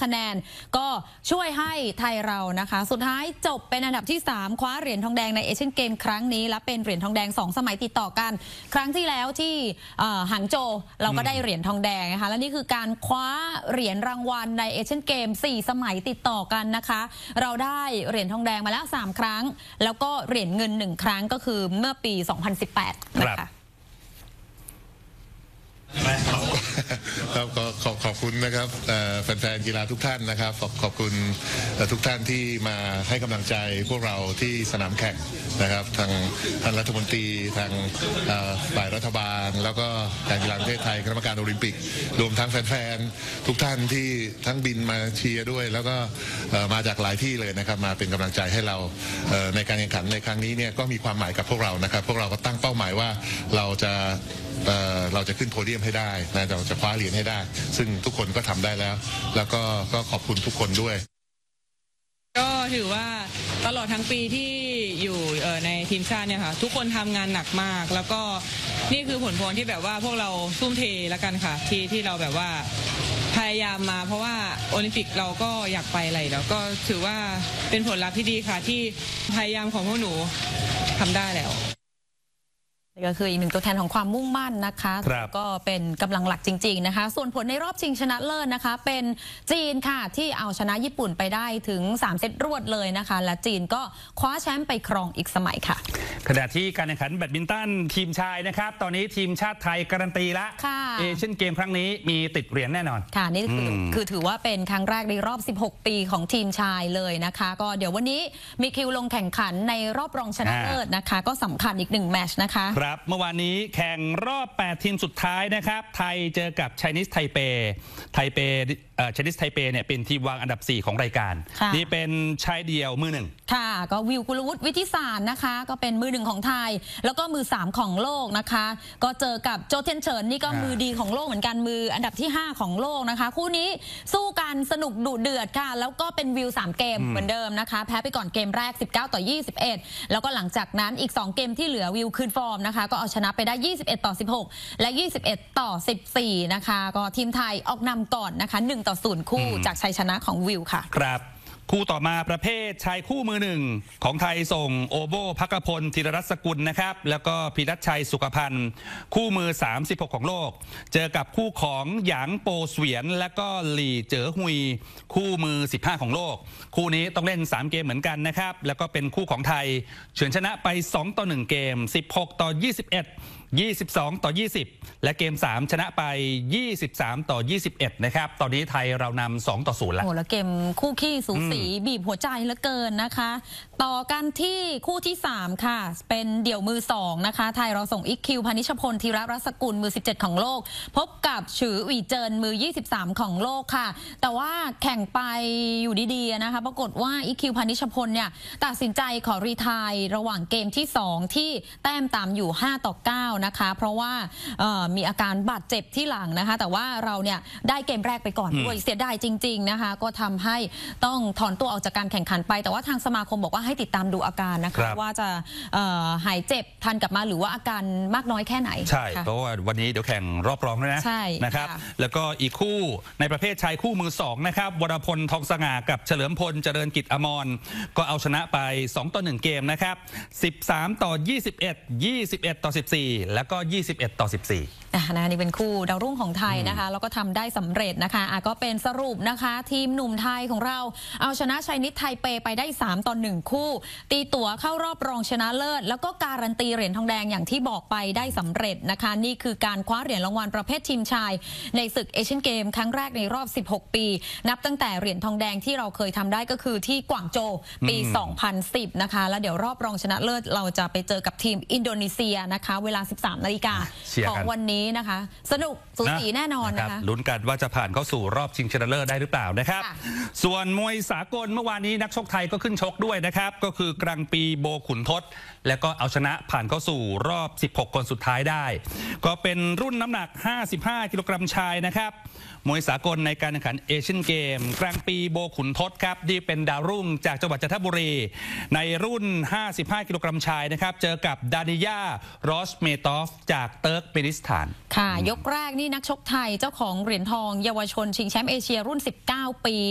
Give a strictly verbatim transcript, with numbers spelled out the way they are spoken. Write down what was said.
คะแนนก็ช่วยให้ไทยเรานะคะสุดท้ายจบเป็นอันดับที่สามคว้าเหรียญทองแดงในเอเชียนเกมครั้งนี้และเป็นเหรียญทองแดงสองสมัยติดต่อกันครั้งที่แล้วที่หางโจวเราก็ได้เหรียญทองแดงนะคะและนี่คือการคว้าเหรียญรางวัลในเอเชียนเกมสี่สมัยติดต่อกันนะคะเราได้เหรียญทองแดงมาแล้วสามครั้งแล้วก็เหรียญเงินหนึ่งครั้งก็คือเมื่อปีสองพันสิบแปดนะคะครับก็ขอบขอบคุณนะครับแฟนๆกีฬาทุกท่านนะครับขอบขอบคุณทุกท่านที่มาให้กำลังใจพวกเราที่สนามแข่งนะครับทางท่านรัฐมนตรีทางฝ่ายรัฐบาลแล้วก็การกีฬาประเทศไทยคณะกรรมการโอลิมปิกรวมทั้งแฟนๆทุกท่านที่ทั้งบินมาเชียร์ด้วยแล้วก็มาจากหลายที่เลยนะครับมาเป็นกำลังใจให้เราในการแข่งขันในครั้งนี้เนี่ยก็มีความหมายกับพวกเรานะครับพวกเราก็ตั้งเป้าหมายว่าเราจะเราจะขึ้นโพเดียมให้ได้นะเราจะคว้าเหรียญให้ได้ซึ่งทุกคนก็ทำได้แล้วแล้วก็ก็ขอบคุณทุกคนด้วยก็ถือว่าตลอดทั้งปีที่อยู่ในทีมชาติเนี่ยค่ะทุกคนทำงานหนักมากแล้วก็นี่คือผลพวงที่แบบว่าพวกเราทุ่มเทแล้วกันค่ะที่ที่เราแบบว่าพยายามมาเพราะว่าโอลิมปิกเราก็อยากไปอะไรแล้วก็ถือว่าเป็นผลลัพธ์ที่ดีค่ะที่พยายามของพวกหนูทำได้แล้วนี่ก็คืออีกหนึ่งตัวแทนของความมุ่งมั่นนะคะก็เป็นกำลังหลักจริงๆนะคะส่วนผลในรอบชิงชนะเลิศนะคะเป็นจีนค่ะที่เอาชนะญี่ปุ่นไปได้ถึงสามเซตรวดเลยนะคะและจีนก็คว้าแชมป์ไปครองอีกสมัยค่ะขณะที่การแข่งขันแบดมินตันทีมชายนะครับตอนนี้ทีมชาติไทยการันตีละเอเชียนเกมครั้งนี้มีติดเหรียญแน่นอนค่ะนี่คือคือถือว่าเป็นครั้งแรกในรอบสิบหกปีของทีมชายเลยนะคะก็เดี๋ยววันนี้มีคิวลงแข่งขันในรอบรองชนะเลิศนะคะก็สำคัญอีกหนึ่งแมตช์นะคะครับเมื่อวานนี้แข่งรอบแปดทีมสุดท้ายนะครับไทยเจอกับไชนีสไทเปไทเปไชนีสไทเปเนี่ยเป็นทีมวางอันดับสี่ของรายการนี่เป็นชายเดียวมือหนึ่งค่ะก็วิวกุลวุฒิวิทิสารนะคะก็เป็นมือหนึ่งของไทยแล้วก็มือสามของโลกนะคะก็เจอกับโจเทนเฉินนี่ก็มือดีของโลกเหมือนกันมืออันดับที่ห้าของโลกนะคะคู่นี้สู้กันสนุกดุเดือดค่ะแล้วก็เป็นวิวสามเกมเหมือนเดิมนะคะแพ้ไปก่อนเกมแรกสิบเก้าต่อยี่สิบเอ็ดแล้วก็หลังจากนั้นอีกสองเกมที่เหลือวิวคืนฟอร์มนะคะก็เอาชนะไปได้ยี่สิบเอ็ดต่อสิบหกและยี่สิบเอ็ดต่อสิบสี่นะคะก็ทีมไทยออกนำก่อนนะคะหนึ่งต่อศูนย์คู่จากชัยชนะของวิวค่ะครับคู่ต่อมาประเภทชายคู่มือหนึ่งของไทยส่งโอโบภักพลธีรรัตน์สกุลนะครับแล้วก็พิรัชชัยสุขพันธ์คู่มือสามสิบหกของโลกเจอกับคู่ของหยางโปเสวียนและก็หลี่เจ๋อฮุยคู่มือสิบห้าของโลกคู่นี้ต้องเล่นสามเกมเหมือนกันนะครับแล้วก็เป็นคู่ของไทยเฉือนชนะไปสองต่อหนึ่งเกมสิบหกต่อยี่สิบเอ็ด ยี่สิบสองต่อยี่สิบและเกมสามชนะไปยี่สิบสามต่อยี่สิบเอ็ดนะครับตอนนี้ไทยเรานำสองต่อศูนย์แล้วโอ้แล้วเกมคู่ขี้สูสีบีบหัวใจเหลือเกินนะคะต่อกันที่คู่ที่สามค่ะเป็นเดี่ยวมือสองนะคะไทยเราส่งอิคคิวพานิชพลธีรรัตน์สกุลมือสิบเจ็ดของโลกพบกับฉืออีเจินมือยี่สิบสามของโลกค่ะแต่ว่าแข่งไปอยู่ดีๆนะคะปรากฏว่าอิคคิวพานิชพลเนี่ยตัดสินใจขอรีไทร์ระหว่างเกมที่สองที่แต้มตามอยู่ห้าต่อเก้านะคะเพราะว่ามีอาการบาดเจ็บที่หลังนะคะแต่ว่าเราเนี่ยได้เกมแรกไปก่อนด้วยเสียดายจริงๆนะคะก็ทำให้ต้องถอนตัวออกจากการแข่งขันไปแต่ว่าทางสมาคมบอกว่าให้ติดตามดูอาการนะคะว่าจะหายเจ็บทันกลับมาหรือว่าอาการมากน้อยแค่ไหนใช่เพราะว่าวันนี้เดี๋ยวแข่งรอบรองแล้วนะนะครับแล้วก็อีกคู่ในประเภทชายคู่มือสองนะครับวรพลทองสง่ากับเฉลิมพลเจริญกิจอมรก็เอาชนะไปสองต่อหนึ่งเกมนะครับสิบสามต่อยี่สิบเอ็ด ยี่สิบเอ็ดต่อสิบสี่แล้วก็ยี่สิบเอ็ดต่อสิบสี่นะนี่เป็นคู่ดาวรุ่งของไทยนะคะแล้วก็ทำได้สำเร็จนะคะอ่ะก็เป็นสรุปนะคะทีมหนุ่มไทยของเราเอาชนะไชนีสไทเปไปได้สามต่อหนึ่งคู่ตีตั๋วเข้ารอบรองชนะเลิศแล้วก็การันตีเหรียญทองแดงอย่างที่บอกไปได้สำเร็จนะคะนี่คือการคว้าเหรียญรางวัลประเภททีมชายในศึกเอเชียนเกมครั้งแรกในรอบสิบหกปีนับตั้งแต่เหรียญทองแดงที่เราเคยทำได้ก็คือที่กวางโจวปีสองพันสิบนะคะแล้วเดี๋ยวรอบรองชนะเลิศเราจะไปเจอกับทีมอินโดนีเซียนะคะเวลา สิบสามนาฬิกาของวันนี้นะคะสนุกสูสีแน่นอนนะคะลุ้นกันว่าจะผ่านเข้าสู่รอบชิงชนะเลิศได้หรือเปล่านะครับส่วนมวยสากลเมื่อวานนี้นักชกไทยก็ขึ้นชกด้วยนะครับก็คือกรังปีโบขุนทศแล้วก็เอาชนะผ่านเข้าสู่รอบสิบหกคนสุดท้ายได้ก็เป็นรุ่นน้ำหนักห้าสิบห้ากิโลกรัมชายนะครับมวยสากลในการแข่งขันเอเชียนเกมกลางปีโบขุนทศครับที่เป็นดาวรุ่งจากจังหวัดจันทบุรีในรุ่นห้าสิบห้ากิโลกรัมชายนะครับเจอกับดานิยารอสเมตอฟจากเติร์กเมนิสถานค่ะยกแรกนี่นักชกไทยเจ้าของเหรียญทองเยาวชนชิงแชมป์เอเชียรุ่นสิบเก้าปี